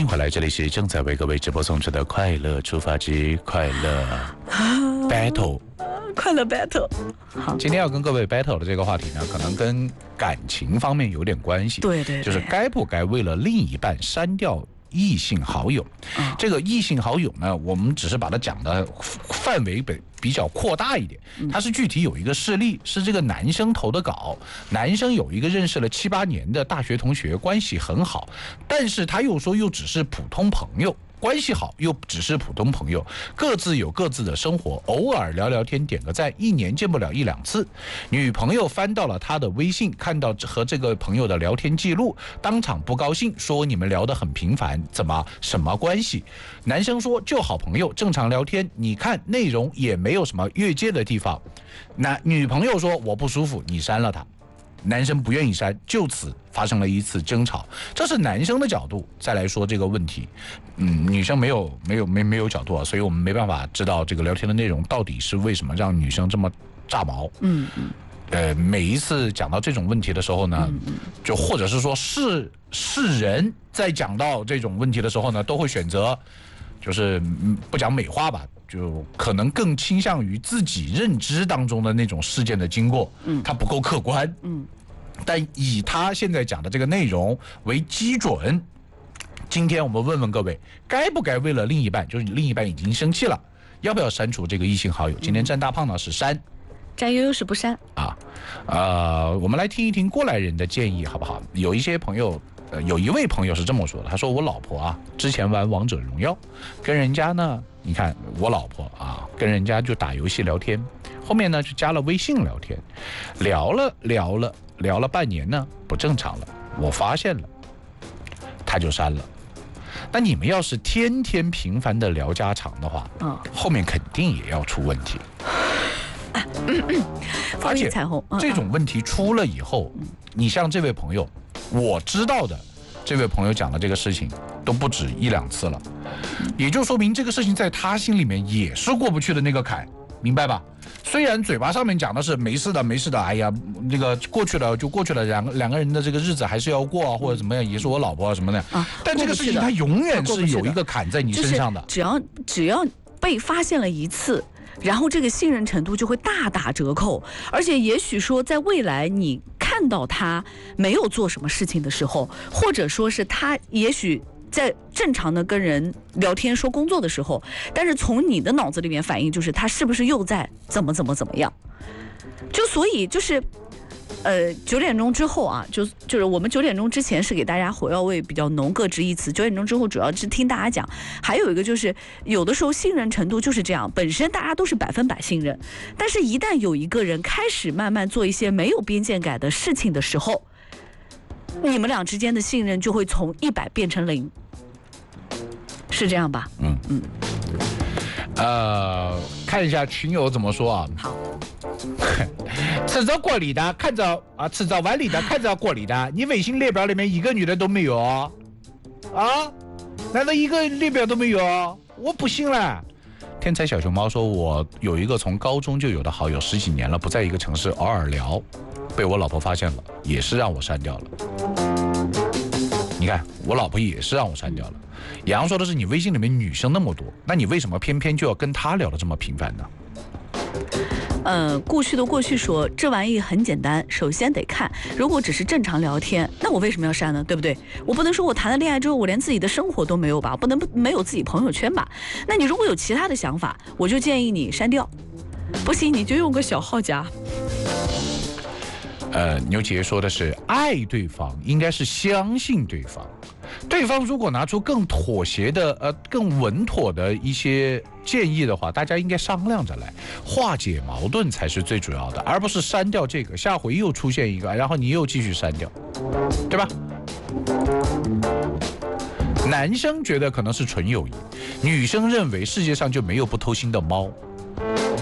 迎回来，这里是正在为各位直播送出的快乐出发之快乐 battle， 快乐 battle。好， 今天要跟各位 battle 的这个话题呢，可能跟感情方面有点关系。 对对对， 就是该不该为了另一半删掉异性好友？这个异性好友呢，我们只是把它讲的范围比较扩大一点。它是具体有一个事例，是这个男生投的稿。男生有一个认识了7、8年的大学同学，关系很好，但是他又说又只是普通朋友。关系好又只是普通朋友，各自有各自的生活，偶尔聊聊天，点个赞，1年见不了1、2次。女朋友翻到了他的微信，看到和这个朋友的聊天记录，当场不高兴，说你们聊得很频繁，什么关系？男生说就好朋友，正常聊天，你看内容也没有什么越界的地方。女朋友说我不舒服，你删了他。男生不愿意删，就此发生了一次争吵。这是男生的角度再来说这个问题。女生没有角度啊，所以我们没办法知道这个聊天的内容到底是为什么让女生这么炸毛。每一次讲到这种问题的时候呢，就或者是说是人在讲到这种问题的时候呢，都会选择就是不讲美化吧，就可能更倾向于自己认知当中的那种事件的经过，它不够客观，但以他现在讲的这个内容为基准，今天我们问问各位，该不该为了另一半，就是另一半已经生气了，要不要删除这个异性好友？今天占大胖呢是删， 占悠悠是不删啊。我们来听一听过来人的建议好不好？有一些朋友。有一位朋友是这么说的，他说我老婆啊，之前玩王者荣耀，跟人家呢，你看我老婆啊，跟人家就打游戏聊天，后面呢就加了微信聊天，聊了半年呢，不正常了，我发现了，他就删了。那你们要是天天频繁的聊家常的话，后面肯定也要出问题。而且这种问题出了以后，你像这位朋友，我知道的这位朋友讲的这个事情都不止1、2次了，也就说明这个事情在他心里面也是过不去的那个坎，明白吧？虽然嘴巴上面讲的是没事的，哎呀，那个过去了就过去了，两个人的这个日子还是要过啊，或者怎么样，也是我老婆啊什么的，但这个事情它永远是有一个坎在你身上的， 只要被发现了一次。然后这个信任程度就会大打折扣，而且也许说在未来你看到他没有做什么事情的时候，或者说是他也许在正常的跟人聊天说工作的时候，但是从你的脑子里面反应就是他是不是又在怎么样，就所以就是9点钟之后啊，就是我们9点钟之前是给大家火药味比较浓，各执一词。9点钟之后主要是听大家讲，还有一个就是有的时候信任程度就是这样，本身大家都是100%信任，但是一旦有一个人开始慢慢做一些没有边界感的事情的时候，你们俩之间的信任就会从100变成0，是这样吧？ 看一下群友怎么说啊？ 好。 吃着锅里的，看着啊，吃着碗里的，看着锅里的。你微信列表里面一个女的都没有啊？难道一个列表都没有？我不信了。天才小熊猫说，我有一个从高中就有的好友，10几年了，不在一个城市，偶尔聊，被我老婆发现了，也是让我删掉了。你看，我老婆也是让我删掉了。杨说的是，你微信里面女生那么多，那你为什么偏偏就要跟她聊得这么频繁呢？ 过去的过去说这玩意很简单，首先得看，如果只是正常聊天，那我为什么要删呢？对不对？我不能说我谈了恋爱之后我连自己的生活都没有吧，不能没有自己朋友圈吧？那你如果有其他的想法，我就建议你删掉，不行你就用个小号加。 牛姐说的是爱对方应该是相信对方，对方如果拿出更妥协的更稳妥的一些建议的话，大家应该商量着来化解矛盾才是最主要的，而不是删掉这个，下回又出现一个，然后你又继续删掉，对吧？男生觉得可能是纯友谊，女生认为世界上就没有不偷腥的猫。